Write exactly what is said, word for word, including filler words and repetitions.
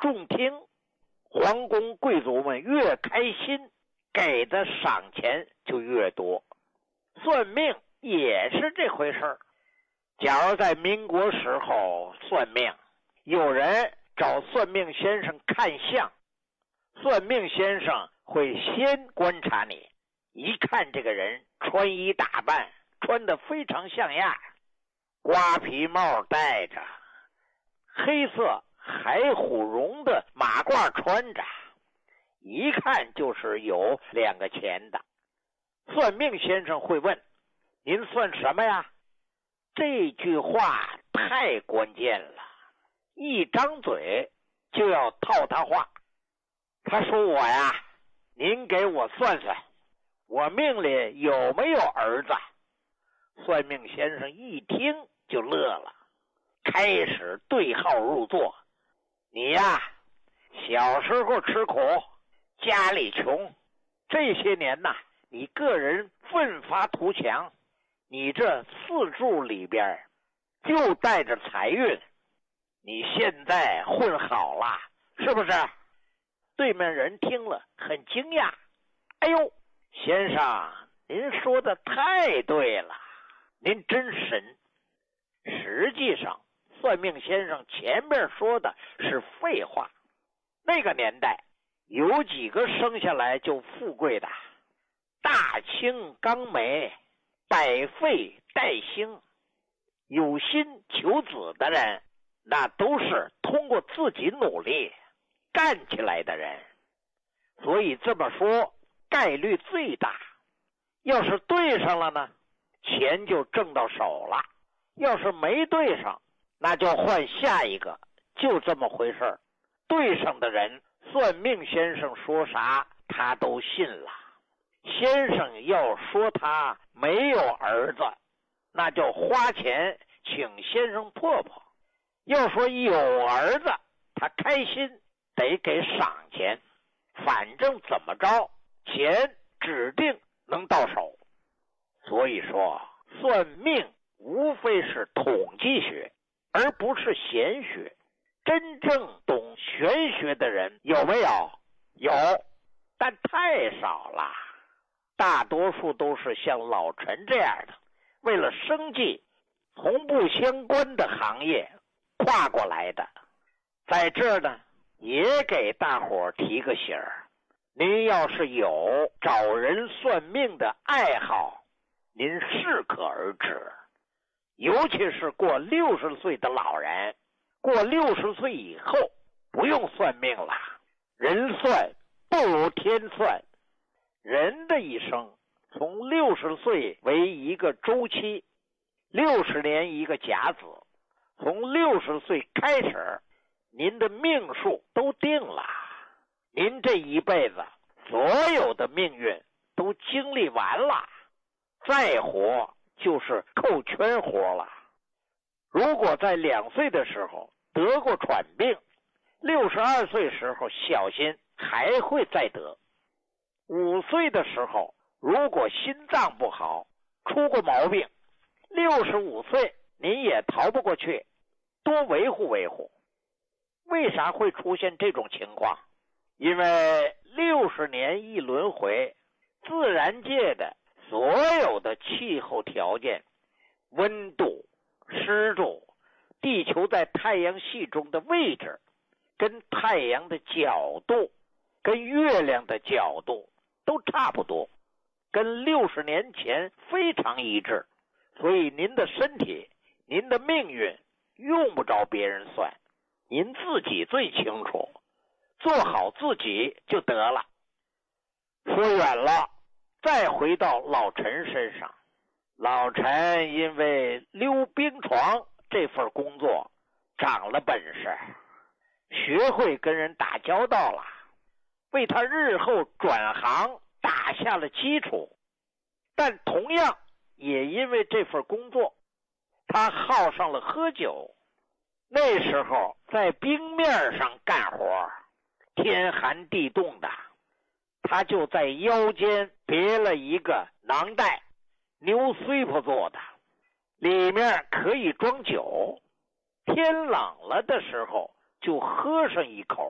众听，皇宫贵族们越开心，给的赏钱就越多。算命也是这回事儿。假如在民国时候算命，有人找算命先生看相，算命先生会先观察你，一看这个人穿衣打扮穿得非常像样，瓜皮帽戴着，黑色海虎绒的马褂穿着，一看就是有两个钱的。算命先生会问，您算什么呀？这句话太关键了，一张嘴就要套他话。他说我呀，您给我算算，我命里有没有儿子？算命先生一听就乐了，开始对号入座。你呀，小时候吃苦，家里穷，这些年呐，你个人奋发图强，你这四柱里边就带着财运，你现在混好了，是不是？对面人听了很惊讶，哎呦，先生，您说的太对了，您真神。实际上算命先生前面说的是废话。那个年代有几个生下来就富贵的？大清刚梅，百废待兴。有心求子的人，那都是通过自己努力干起来的人，所以这么说概率最大。要是对上了呢，钱就挣到手了；要是没对上，那就换下一个，就这么回事儿。对上的人，算命先生说啥他都信了。先生要说他没有儿子，那就花钱请先生破破；要说有儿子，他开心得给赏钱。反正怎么着，钱指定能到手。所以说，算命无非是统计学，而不是玄学。真正懂玄学的人有没有？有，但太少了。大多数都是像老陈这样的，为了生计，从不相关的行业跨过来的。在这儿呢，也给大伙儿提个醒儿，您要是有找人算命的爱好，您适可而止。尤其是过六十岁的老人，过六十岁以后不用算命了，人算不如天算。人的一生从六十岁为一个周期，六十年一个甲子，从六十岁开始，您的命数都定了。您这一辈子所有的命运都经历完了，再活就是扣圈活了。如果在两岁的时候得过喘病，六十二岁时候小心还会再得。五岁的时候如果心脏不好出过毛病，六十五岁您也逃不过去，多维护维护。为啥会出现这种情况？因为六十年一轮回，自然界的所有的气候条件，温度、湿度，地球在太阳系中的位置，跟太阳的角度，跟月亮的角度都差不多，跟六十年前非常一致。所以您的身体，您的命运用不着别人算，您自己最清楚，做好自己就得了。说远了，再回到老陈身上。老陈因为溜冰床这份工作长了本事，学会跟人打交道了，为他日后转行打下了基础。但同样也因为这份工作，他好上了喝酒。那时候在冰面上干活，天寒地冻的，他就在腰间别了一个囊袋，牛碎破做的，里面可以装酒，天冷了的时候就喝上一口。